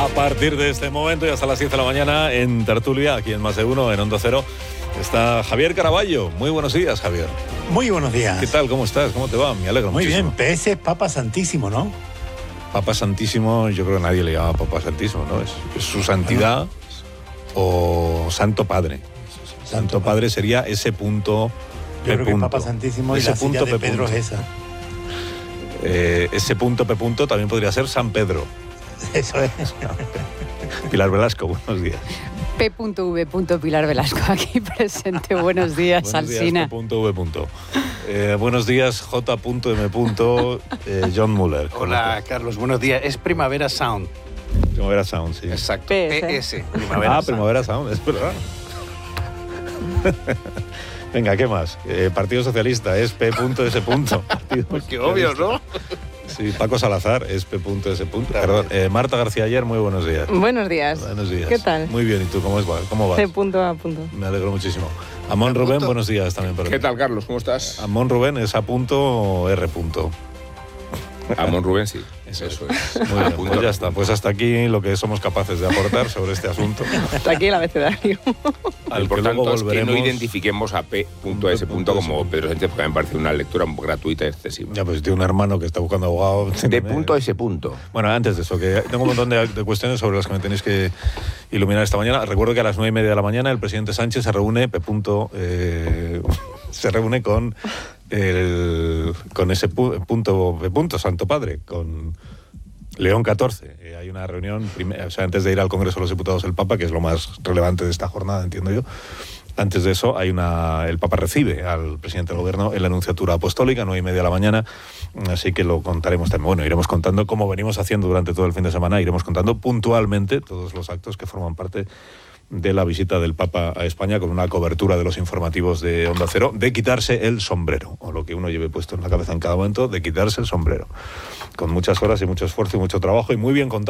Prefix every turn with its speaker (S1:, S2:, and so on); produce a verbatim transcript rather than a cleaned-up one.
S1: A partir de este momento y hasta las diez de la mañana en Tertulia, aquí en Más de Uno, en Onda Cero, está Javier Caraballo. Muy buenos días, Javier.
S2: Muy buenos días.
S1: ¿Qué tal? ¿Cómo estás? ¿Cómo te va? Me alegro
S2: Muy
S1: muchísimo.
S2: bien, P S es Papa Santísimo, ¿no?
S1: Papa Santísimo, yo creo que nadie le llama Papa Santísimo, ¿no? Es, es su santidad o Santo Padre. Santo, Santo Padre sería ese punto.
S2: Yo
S1: P
S2: creo que
S1: punto.
S2: Papa Santísimo y
S1: Ese
S2: la silla
S1: punto
S2: de
S1: P
S2: Pedro
S1: punto.
S2: es esa.
S1: Eh, ese punto P punto también podría ser San Pedro.
S2: Eso es.
S1: Pilar Velasco, buenos días.
S3: P V. Pilar Velasco aquí presente. Buenos días,
S1: Buenos días,
S3: Alsina.
S1: P V. Eh, buenos días, J M. Eh, John Muller.
S4: Hola, Carlos, buenos días. Es Primavera Sound.
S1: Primavera Sound, sí.
S4: Exacto.
S3: P S.
S4: P S. Primavera
S1: Ah,
S4: Sound.
S1: Primavera Sound, es verdad. Venga, ¿qué más? Eh, Partido Socialista es P S. Partido
S4: Pues qué obvio, ¿no?
S1: Sí, Paco Salazar es P S. Perdón, eh, Marta García Ayer, muy buenos días.
S5: Buenos días.
S1: Buenos días.
S5: ¿Qué tal?
S1: Muy bien, ¿y tú cómo, es, cómo vas?
S5: De punto a punto.
S1: Me alegro muchísimo. Amón Rubén, buenos días también. Para
S6: ¿Qué
S1: ti.
S6: tal, Carlos? ¿Cómo estás?
S1: Amón Rubén es A punto o R punto.
S6: Amón Rubén, sí.
S1: Eso
S6: Eso
S1: es.
S6: es.
S1: Muy bien,
S6: Punto.
S1: pues ya está. Pues hasta aquí lo que somos capaces de aportar sobre este asunto.
S5: Hasta aquí el abecedario.
S1: Al
S6: Por
S1: que luego
S6: tanto, es que
S1: volveremos.
S6: no identifiquemos a P S. como Pedro Sánchez, porque me parece una lectura gratuita y excesiva.
S1: Ya, pues tiene un hermano que está buscando abogado.
S6: De punto a ese punto.
S1: Bueno, antes de eso, que tengo un montón de, de cuestiones sobre las que me tenéis que iluminar esta mañana. Recuerdo que a las nueve y media de la mañana el presidente Sánchez se reúne, P. Eh, se reúne con el, con ese pu, punto, P. Punto, Santo Padre, con León catorce. Eh, hay una reunión, o sea, antes de ir al Congreso de los Diputados el Papa, que es lo más relevante de esta jornada, entiendo yo. Antes de eso, hay una, el Papa recibe al presidente del Gobierno en la Anunciatura Apostólica, nueve y media de la mañana, así que lo contaremos también. Bueno, iremos contando, como venimos haciendo durante todo el fin de semana, iremos contando puntualmente todos los actos que forman parte de la visita del Papa a España, con una cobertura de los informativos de Onda Cero, de quitarse el sombrero, o lo que uno lleve puesto en la cabeza en cada momento, de quitarse el sombrero, con muchas horas y mucho esfuerzo y mucho trabajo, y muy bien contado.